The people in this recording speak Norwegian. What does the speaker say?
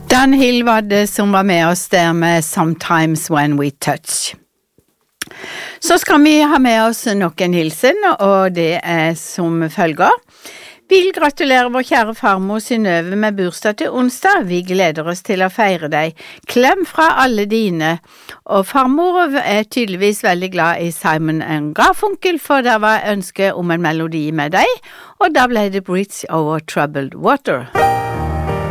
Dan Hill var det som var med oss der med Sometimes When We Touch. Så skal vi ha med oss nok en hilsen, og det som følger. Vil gratulere vår kjære farmor Synnøve med bursdag til onsdag. Vi gleder oss til å feire deg. Klem fra alle dine. Og farmor tydeligvis veldig glad i Simon & Garfunkel, for det var ønske om en melodi med deg, og da ble det Bridge Over Troubled Water.